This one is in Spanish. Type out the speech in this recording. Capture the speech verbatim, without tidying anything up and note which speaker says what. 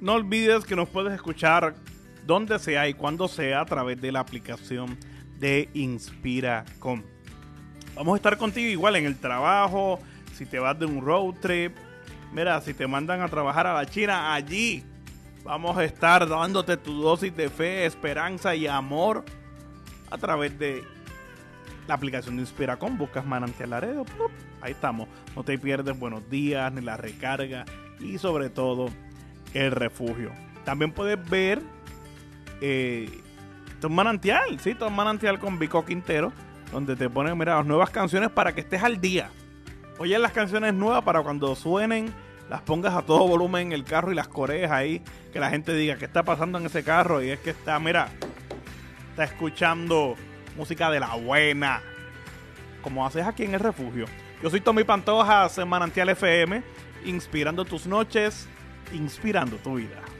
Speaker 1: no olvides que nos puedes escuchar donde sea y cuando sea a través de la aplicación de Inspiracom. Vamos a estar contigo igual en el trabajo, si te vas de un road trip. Mira, si te mandan a trabajar a la China, allí vamos a estar dándote tu dosis de fe, esperanza y amor a través de la aplicación de Inspiracom. Buscas Manantial Laredo, ¡plup! Ahí estamos. No te pierdes buenos días, ni la recarga y sobre todo el refugio. También puedes ver eh, Tom Manantial, sí, Tom Manantial con Vico Quintero, donde te ponen, mira, las nuevas canciones para que estés al día. Oye, las canciones nuevas para cuando suenen, las pongas a todo volumen en el carro y las corees ahí, que la gente diga qué está pasando en ese carro, y es que está, mira, está escuchando música de la buena, como haces aquí en el refugio. Yo soy Tommy Pantojas en Manantial F M, inspirando tus noches, inspirando tu vida.